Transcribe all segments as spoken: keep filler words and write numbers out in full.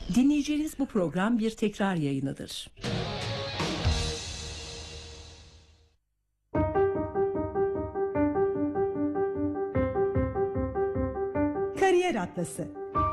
Dinleyeceğiniz bu program bir tekrar yayınıdır. Kariyer Atlası.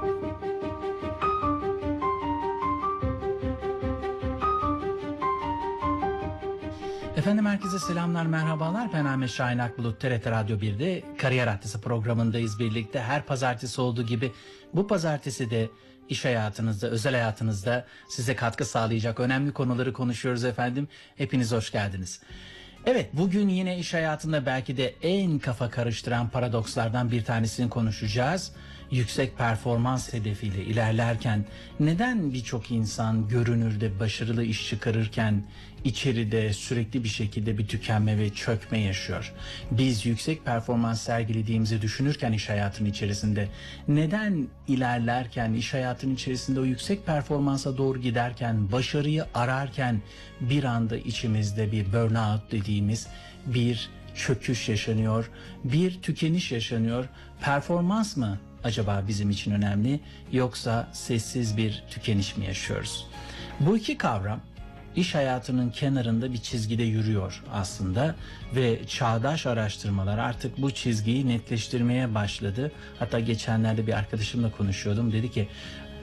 Efendim herkese selamlar, merhabalar. Ben Ahmet Şahin Akbulut. T R T Radyo bir'de Kariyer Atlası programındayız birlikte. Her pazartesi olduğu gibi bu pazartesi de iş hayatınızda, özel hayatınızda size katkı sağlayacak önemli konuları konuşuyoruz efendim. Hepiniz hoş geldiniz. Evet, bugün yine iş hayatında belki de en kafa karıştıran paradokslardan bir tanesini konuşacağız. Yüksek performans hedefiyle ilerlerken neden birçok insan görünürde başarılı iş çıkarırken içeride sürekli bir şekilde bir tükenme ve çökme yaşıyor? Biz yüksek performans sergilediğimizi düşünürken iş hayatının içerisinde neden ilerlerken, iş hayatının içerisinde o yüksek performansa doğru giderken, başarıyı ararken bir anda içimizde bir burnout dediğimiz bir çöküş yaşanıyor, bir tükeniş yaşanıyor? Performans mı acaba bizim için önemli, yoksa sessiz bir tükeniş mi yaşıyoruz? Bu iki kavram iş hayatının kenarında bir çizgide yürüyor aslında ve çağdaş araştırmalar artık bu çizgiyi netleştirmeye başladı. Hatta geçenlerde bir arkadaşımla konuşuyordum, dedi ki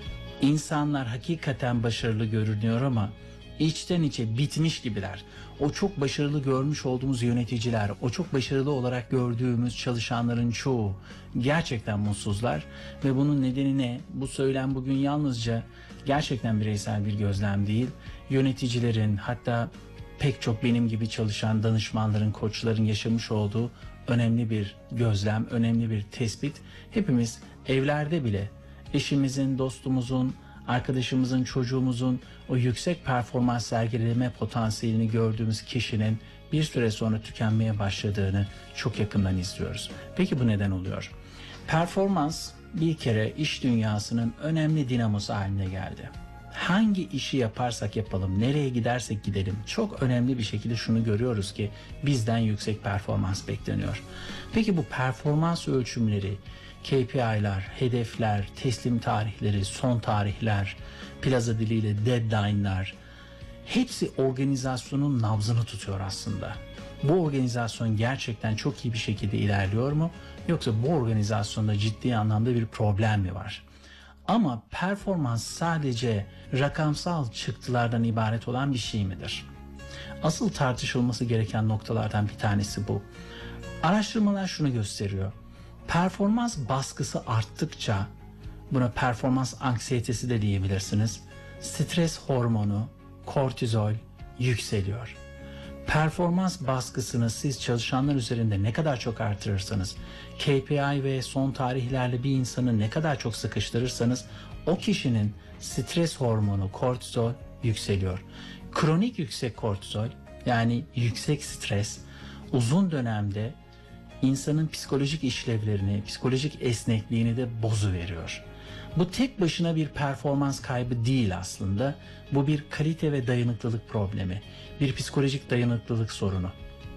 insanlar hakikaten başarılı görünüyor ama içten içe bitmiş gibiler. O çok başarılı görmüş olduğumuz yöneticiler, o çok başarılı olarak gördüğümüz çalışanların çoğu gerçekten mutsuzlar ve bunun nedeni ne? Bu söylem bugün yalnızca gerçekten bireysel bir gözlem değil. Yöneticilerin, hatta pek çok benim gibi çalışan danışmanların, koçların yaşamış olduğu önemli bir gözlem, önemli bir tespit. Hepimiz evlerde bile eşimizin, dostumuzun, arkadaşımızın, çocuğumuzun o yüksek performans sergileme potansiyelini gördüğümüz kişinin bir süre sonra tükenmeye başladığını çok yakından izliyoruz. Peki bu neden oluyor? Performans bir kere iş dünyasının önemli dinamosu haline geldi. Hangi işi yaparsak yapalım, nereye gidersek gidelim çok önemli bir şekilde şunu görüyoruz ki bizden yüksek performans bekleniyor. Peki bu performans ölçümleri, K P I'ler, hedefler, teslim tarihleri, son tarihler, plaza diliyle deadline'lar, hepsi organizasyonun nabzını tutuyor aslında. Bu organizasyon gerçekten çok iyi bir şekilde ilerliyor mu? Yoksa bu organizasyonda ciddi anlamda bir problem mi var? Ama performans sadece rakamsal çıktılardan ibaret olan bir şey midir? Asıl tartışılması gereken noktalardan bir tanesi bu. Araştırmalar şunu gösteriyor. Performans baskısı arttıkça, buna performans anksiyetesi de diyebilirsiniz, stres hormonu, kortizol yükseliyor. Performans baskısını siz çalışanlar üzerinde ne kadar çok artırırsanız, K P I ve son tarihlerle bir insanı ne kadar çok sıkıştırırsanız, o kişinin stres hormonu, kortizol yükseliyor. Kronik yüksek kortizol, yani yüksek stres, uzun dönemde insanın psikolojik işlevlerini, psikolojik esnekliğini de bozuveriyor. Bu tek başına bir performans kaybı değil aslında. Bu bir kalite ve dayanıklılık problemi. Bir psikolojik dayanıklılık sorunu.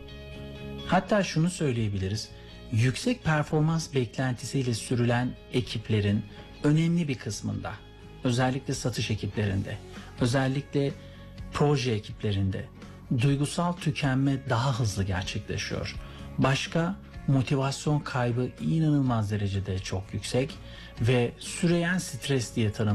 Hatta şunu söyleyebiliriz. Yüksek performans beklentisiyle sürülen ekiplerin önemli bir kısmında, özellikle satış ekiplerinde, özellikle proje ekiplerinde duygusal tükenme daha hızlı gerçekleşiyor. Başka motivasyon kaybı inanılmaz derecede çok yüksek ve süreyen stres diye tanımlanıyor.